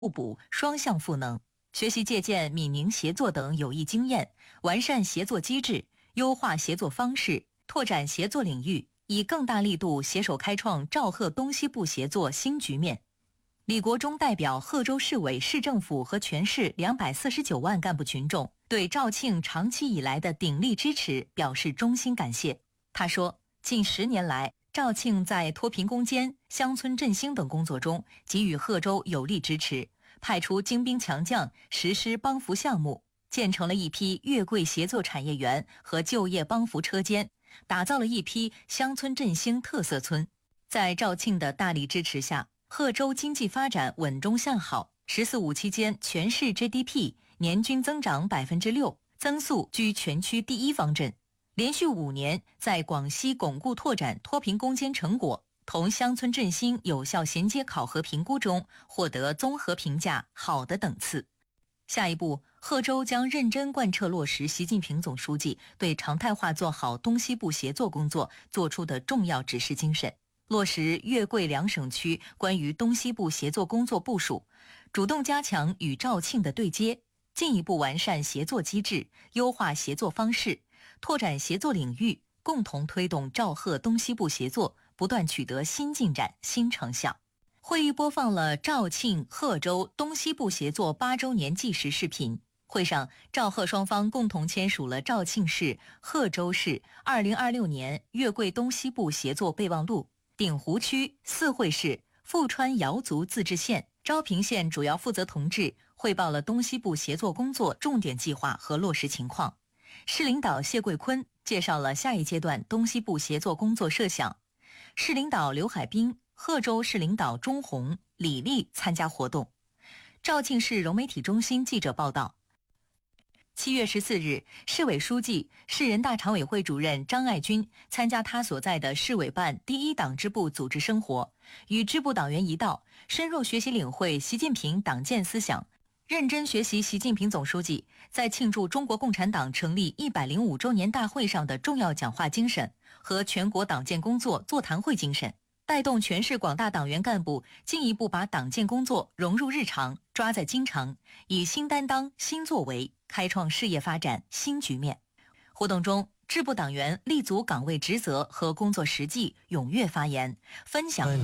互补双向赋能，学习借鉴闽宁协作等有益经验，完善协作机制，优化协作方式，拓展协作领域，以更大力度携手开创赵贺东西部协作新局面。李国忠代表贺州市委市政府和全市249万干部群众对赵庆长期以来的鼎力支持表示衷心感谢。他说，近10年来，赵庆在脱贫攻坚、乡村振兴等工作中给予贺州有力支持，派出精兵强将实施帮扶项目，建成了一批月桂协作产业园和就业帮扶车间，打造了一批乡村振兴特色村。在赵庆的大力支持下，贺州经济发展稳中向好，“十四五”期间全市 GDP 年均增长6%，增速居全区第一方阵。连续5年在广西巩固拓展脱贫攻坚成果同乡村振兴有效衔接考核评估中获得综合评价好的等次。下一步，贺州将认真贯彻落实习近平总书记对常态化做好东西部协作工作作出的重要指示精神，落实粤桂2省区关于东西部协作工作部署，主动加强与赵庆的对接，进一步完善协作机制，优化协作方式，拓展协作领域，共同推动赵贺东西部协作不断取得新进展、新成效。会议播放了赵庆贺州东西部协作8周年纪实视频。会上，赵贺双方共同签署了赵庆市、贺州市2026年粤桂东西部协作备忘录。鼎湖区、四会市、富川瑶族自治县、昭平县主要负责同志汇报了东西部协作工作重点计划和落实情况。市领导谢桂坤介绍了下一阶段东西部协作工作设想。市领导刘海滨、贺州市领导钟红、李丽参加活动。肇庆市融媒体中心记者报道，7月14日，市委书记、市人大常委会主任张爱军参加他所在的市委办第1党支部组织生活，与支部党员一道，深入学习领会习近平党建思想，认真学习习近平总书记在庆祝中国共产党成立105周年大会上的重要讲话精神和全国党建工作座谈会精神，带动全市广大党员干部进一步把党建工作融入日常，抓在京城，以新担当、新作为开创事业发展新局面。活动中，支部党员立足岗位职责和工作实际，踊跃发言，分享